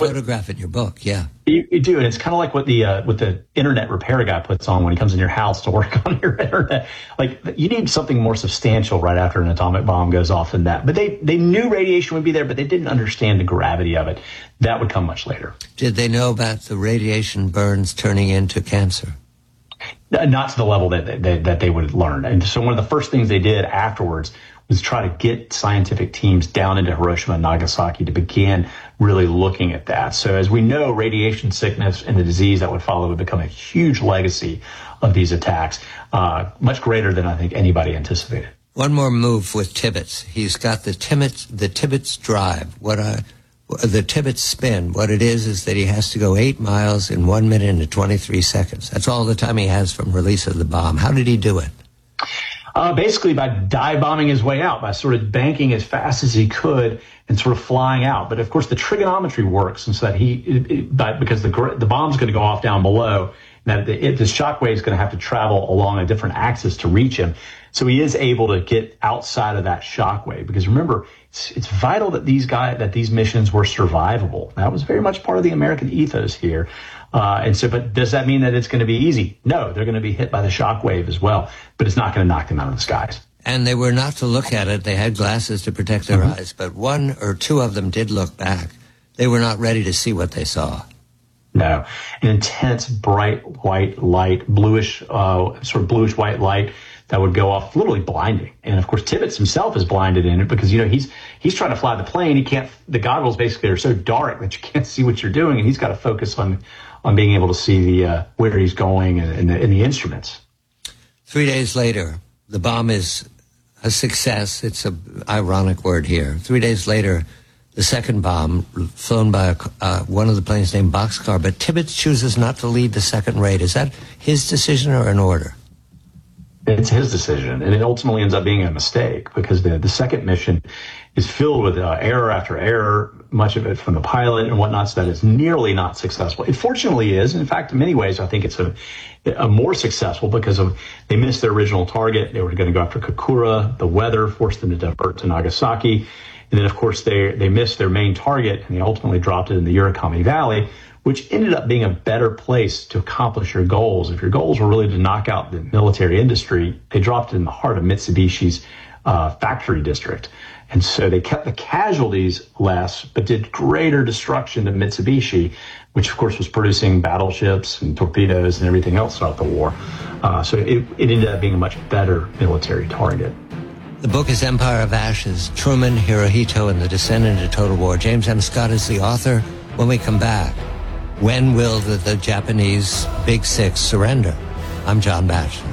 photograph in your book, yeah. You do, and it's kind of like what the internet repair guy puts on when he comes in your house to work on your internet. Like, you need something more substantial right after an atomic bomb goes off than that. But they knew radiation would be there, but they didn't understand the gravity of it. That would come much later. Did they know about the radiation burns turning into cancer? Not to the level that they would learn. And so one of the first things they did afterwards was try to get scientific teams down into Hiroshima and Nagasaki to begin really looking at that. So as we know, radiation sickness and the disease that would follow would become a huge legacy of these attacks, much greater than I think anybody anticipated. One more move with Tibbets. He's got the Tibbets drive. The Tibbets spin. What it is that he has to go 8 miles in 1 minute and 23 seconds. That's all the time he has from release of the bomb. How did he do it? Basically by dive bombing his way out, by sort of banking as fast as he could and sort of flying out. But of course, the trigonometry works, and so that because the bomb's going to go off down below, and that the shock wave is going to have to travel along a different axis to reach him. So he is able to get outside of that shock wave, because remember, it's vital that these missions were survivable. That was very much part of the American ethos here. But does that mean that it's going to be easy? No, they're going to be hit by the shock wave as well, but it's not going to knock them out of the skies. And they were not to look at it. They had glasses to protect their eyes, but one or two of them did look back. They were not ready to see what they saw. No, an intense, bright white light, sort of bluish white light that would go off, literally blinding. And of course, Tibbets himself is blinded in it because, he's trying to fly the plane. The goggles basically are so dark that you can't see what you're doing. And he's got to focus on being able to see where he's going and the instruments. 3 days later, the bomb is a success. It's an ironic word here. 3 days later, the second bomb, flown by one of the planes named Boxcar, but Tibbets chooses not to lead the second raid. Is that his decision or an order? It's his decision, and it ultimately ends up being a mistake because the second mission is filled with error after error, much of it from the pilot and whatnot, so that it's nearly not successful. It fortunately is. In fact, in many ways, I think it's a more successful because they missed their original target. They were going to go after Kokura. The weather forced them to divert to Nagasaki. And then, of course, they missed their main target, and they ultimately dropped it in the Urakami Valley, which ended up being a better place to accomplish your goals. If your goals were really to knock out the military industry, they dropped it in the heart of Mitsubishi's factory district. And so they kept the casualties less, but did greater destruction to Mitsubishi, which, of course, was producing battleships and torpedoes and everything else throughout the war. So it ended up being a much better military target. The book is Empire of Ashes, Truman, Hirohito, and the Descent into Total War. James M. Scott is the author. When we come back, when will the Japanese Big Six surrender? I'm John Batchelor.